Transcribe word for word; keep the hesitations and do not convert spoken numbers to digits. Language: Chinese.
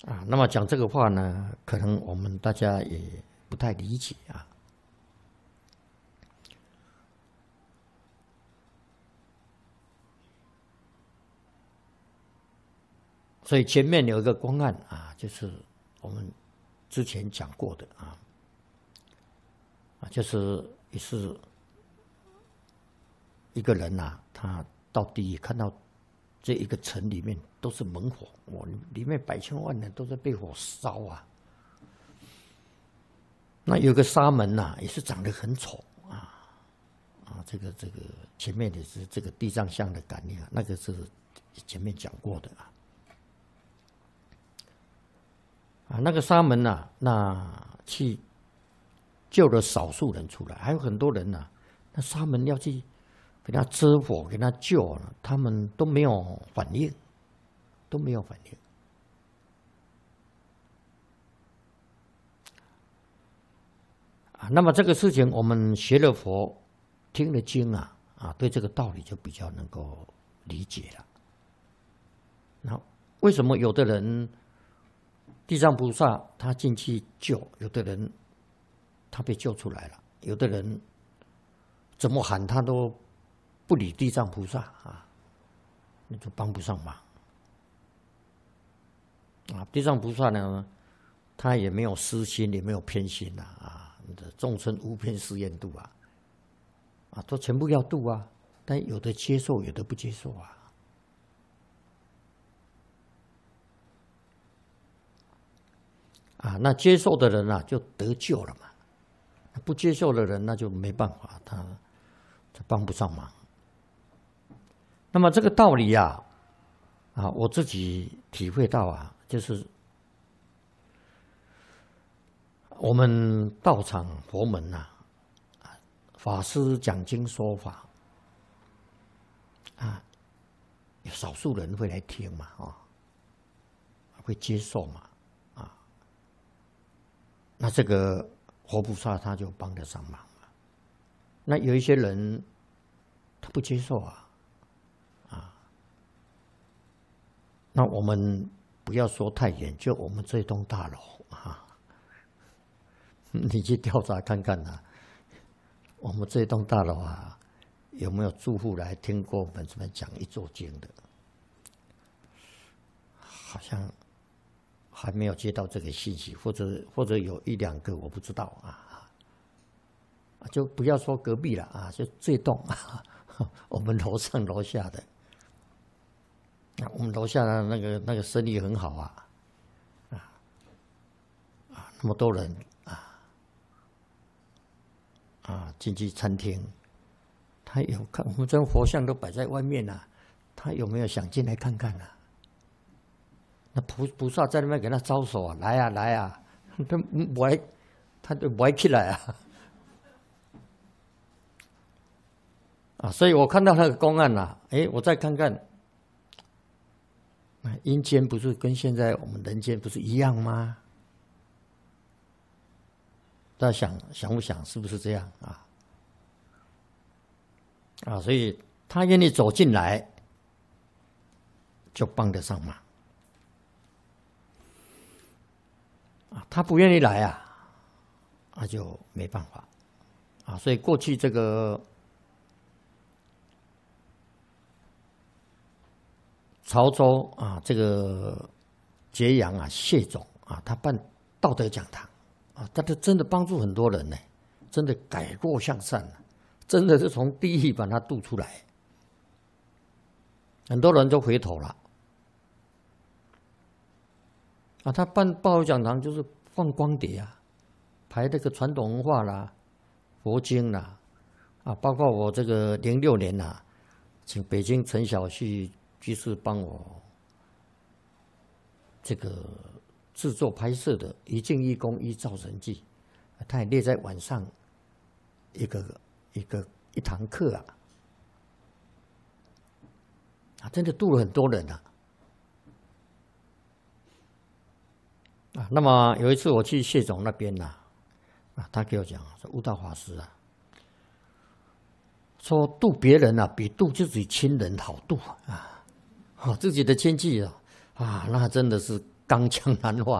啊，那么讲这个话呢，可能我们大家也不太理解啊。所以前面有一个公案啊，就是我们之前讲过的啊，啊，就是也是一个人呐、啊，他到地狱看到这一个城里面都是猛火，哇，里面百千万人都在被火烧啊。那有个沙门呐、啊，也是长得很丑啊啊，这个这个前面的是这个地藏像的感应啊，那个是前面讲过的啊。啊，那个沙门呐、啊，那去救了少数人出来，还有很多人呐、啊，那沙门要去给他遮火，给他救了，他们都没有反应，都没有反应。啊，那么这个事情我们学了佛，听了经啊，啊，对这个道理就比较能够理解了。那为什么有的人地藏菩萨他进去救，有的人他被救出来了，有的人怎么喊他都不理地藏菩萨啊，那就帮不上忙啊。地藏菩萨呢，他也没有私心，也没有偏心呐啊，你的众生无边誓愿度啊，啊，都全部要度啊，但有的接受，有的不接受啊。啊，那接受的人啊就得救了嘛，不接受的人那就没办法，他他帮不上忙。那么这个道理呀、啊，啊，我自己体会到啊，就是我们道场佛门呐、啊，法师讲经说法啊，有少数人会来听嘛，啊，会接受嘛。那这个活菩萨他就帮得上忙了。那有一些人他不接受啊，啊，那我们不要说太远，就我们这栋大楼啊，你去调查看看啊，我们这栋大楼啊，有没有住户来听过我们这边讲一座经的？好像还没有接到这个信息，或者或者有一两个我不知道啊，就不要说隔壁了啊，就这栋啊，我们楼上楼下的，啊，我们楼下的那个那个生意很好啊，啊啊，那么多人啊啊进去餐厅，他有看我们这佛像都摆在外面啊，他有没有想进来看看啊？那菩菩萨在那边给他招手啊，来啊来啊，他歪，他就歪起来啊，啊，所以我看到那个公案呐，哎，我再看看，阴间不是跟现在我们人间不是一样吗？大家想想不想是不是这样啊？啊，所以他愿意走进来，就帮得上忙。啊，他不愿意来啊，那就没办法啊。所以过去这个潮州啊，这个揭阳啊，谢总啊，他办道德讲堂啊，他这真的帮助很多人呢，真的改过向善了，真的是从地狱把他渡出来，很多人都回头了。啊，他办报友讲堂就是放光碟啊，排这个传统文化啦、佛经啦，啊，包括我这个零六年呐、啊，请北京陈小旭居士帮我这个制作拍摄的《一境一功一造神记》，他也列在晚上一个一个一堂课啊，啊，真的度了很多人啊。啊，那么有一次我去谢总那边呐、啊，啊，他给我讲说，悟道法师啊，说度别人啊，比度自己亲人好度啊，啊，自己的亲戚啊，啊，那真的是当江南话